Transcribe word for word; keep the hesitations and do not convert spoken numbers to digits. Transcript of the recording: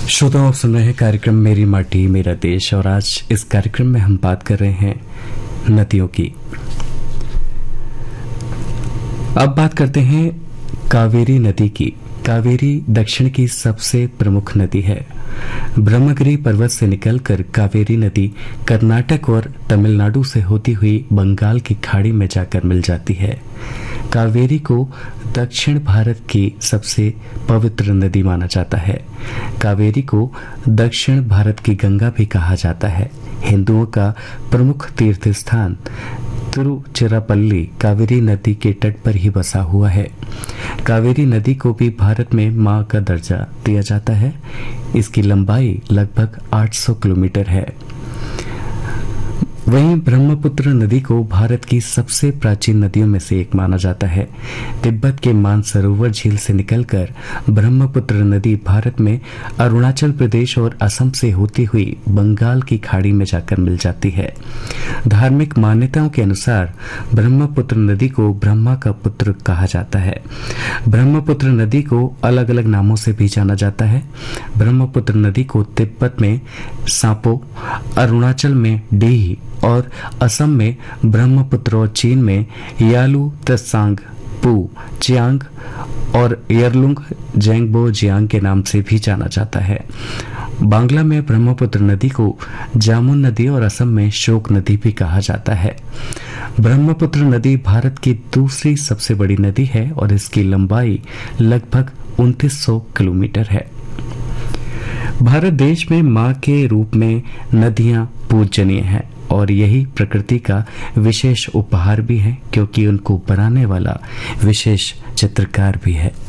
श्रोताओं, आप सुन रहे हैं कार्यक्रम मेरी माटी मेरा देश और आज इस कार्यक्रम में हम बात कर रहे हैं नदियों की। अब बात करते हैं कावेरी नदी की। कावेरी दक्षिण की सबसे प्रमुख नदी है। ब्रह्मगिरी पर्वत से निकलकर कावेरी नदी कर्नाटक और तमिलनाडु से होती हुई बंगाल की खाड़ी में जाकर मिल जाती है। कावेरी को दक्षिण भारत की सबसे पवित्र नदी माना जाता है। कावेरी को दक्षिण भारत की गंगा भी कहा जाता है। हिंदुओं का प्रमुख तीर्थ स्थान तिरुचिरापल्ली कावेरी नदी के तट पर ही बसा हुआ है। कावेरी नदी को भी भारत में मां का दर्जा दिया जाता है। इसकी लंबाई लगभग आठ सौ किलोमीटर है। वहीं ब्रह्मपुत्र नदी को भारत की सबसे प्राचीन नदियों में से एक माना जाता है। तिब्बत के मानसरोवर झील से निकलकर ब्रह्मपुत्र नदी भारत में अरुणाचल प्रदेश और असम से होती हुई बंगाल की खाड़ी में जाकर मिल जाती है। धार्मिक मान्यताओं के अनुसार ब्रह्मपुत्र नदी को ब्रह्मा का पुत्र कहा जाता है। ब्रह्मपुत्र नदी को अलग अलग नामों से भी जाना जाता है। ब्रह्मपुत्र नदी को तिब्बत में सांपो, अरुणाचल में डीही और असम में ब्रह्मपुत्र और चीन में यालू त्सांग पू जियांग और यरलुंग जेंगबो जियांग के नाम से भी जाना जाता है। बांग्ला में ब्रह्मपुत्र नदी को जामुन नदी और असम में शोक नदी भी कहा जाता है। ब्रह्मपुत्र नदी भारत की दूसरी सबसे बड़ी नदी है और इसकी लंबाई लगभग उनतीस सौ किलोमीटर है। भारत देश में मां के रूप में नदियां पूजनीय हैं और यही प्रकृति का विशेष उपहार भी है, क्योंकि उनको बनाने वाला विशेष चित्रकार भी है।